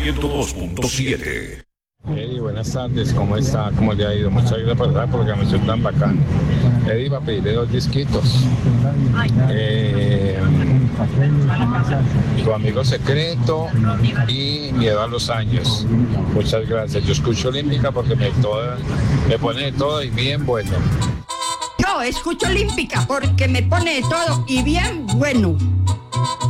102.7. Hey, buenas tardes, ¿cómo está? ¿Cómo le ha ido? Muchas gracias por la programación tan bacana. Eddie va a pedirle 2 disquitos. Tu amigo secreto y Miedo a los años. Muchas gracias. Yo escucho Olímpica porque me pone de todo y bien bueno. Yo escucho Olímpica porque me pone de todo y bien bueno.